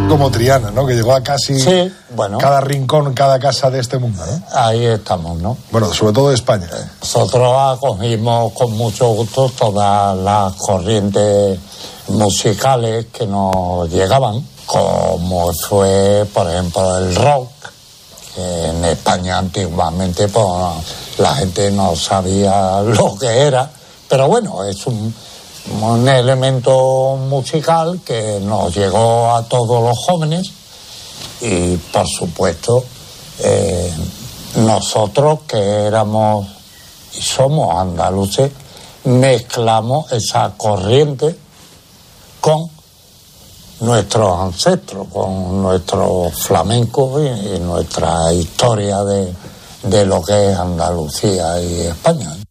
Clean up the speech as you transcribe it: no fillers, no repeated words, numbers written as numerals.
como Triana, ¿no? Que llegó a casi cada rincón, cada casa de este mundo, ¿no? Ahí estamos, ¿no? Bueno, sobre todo de España. Nosotros acogimos con mucho gusto todas las corrientes musicales que nos llegaban, como fue, por ejemplo, el rock, que en España antiguamente pues, la gente no sabía lo que era, pero bueno, es un elemento musical que nos llegó a todos los jóvenes y, por supuesto, nosotros que éramos y somos andaluces, mezclamos esa corriente con nuestros ancestros, con nuestro flamenco y nuestra historia de lo que es Andalucía y España.